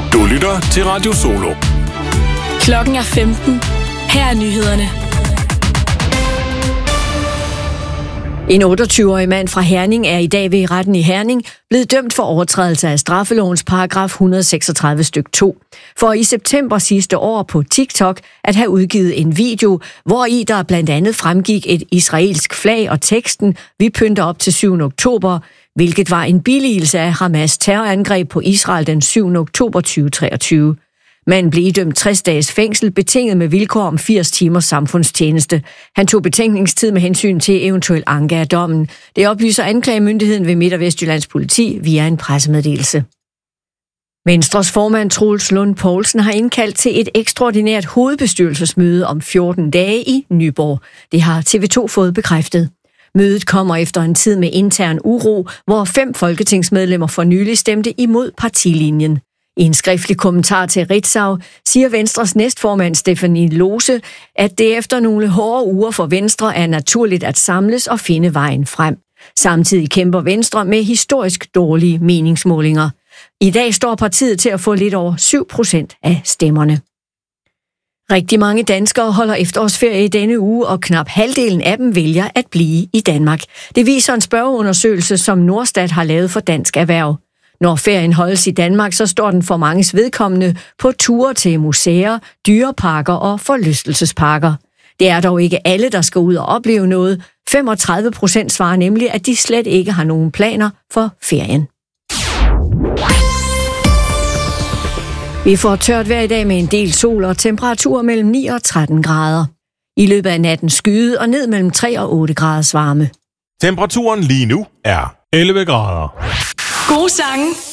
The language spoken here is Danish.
Du lytter til Radio Solo. Klokken er 15. Her er nyhederne. En 28-årig mand fra Herning er i dag ved retten i Herning blevet dømt for overtrædelse af straffelovens paragraf 136 styk 2. For i september sidste år på TikTok at have udgivet en video, hvori der blandt andet fremgik et israelsk flag og teksten "Vi pynter op til 7. oktober", hvilket var en billigelse af Hamas terrorangreb på Israel den 7. oktober 2023. Manden blev idømt 60 dages fængsel, betinget med vilkår om 80 timers samfundstjeneste. Han tog betænkningstid med hensyn til eventuel anke af dommen. Det oplyser anklagemyndigheden ved Midt- og Vestjyllands politi via en pressemeddelelse. Venstres formand Troels Lund Poulsen har indkaldt til et ekstraordinært hovedbestyrelsesmøde om 14 dage i Nyborg. Det har TV2 fået bekræftet. Mødet kommer efter en tid med intern uro, hvor 5 folketingsmedlemmer for nylig stemte imod partilinjen. I en skriftlig kommentar til Ritzau siger Venstres næstformand Stephanie Lose, at det efter nogle hårde uger for Venstre er naturligt at samles og finde vejen frem. Samtidig kæmper Venstre med historisk dårlige meningsmålinger. I dag står partiet til at få lidt over 7% af stemmerne. Rigtig mange danskere holder efterårsferie i denne uge, og knap halvdelen af dem vælger at blive i Danmark. Det viser en spørgeundersøgelse, som Norstat har lavet for Dansk Erhverv. Når ferien holdes i Danmark, så står den for manges vedkommende på ture til museer, dyreparker og forlystelsesparker. Det er dog ikke alle, der skal ud og opleve noget. 35% svarer nemlig, at de slet ikke har nogen planer for ferien. Vi får tørt vejr i dag med en del sol og temperaturer mellem 9 og 13 grader. I løbet af natten skyde og ned mellem 3 og 8 graders varme. Temperaturen lige nu er 11 grader. Gode sange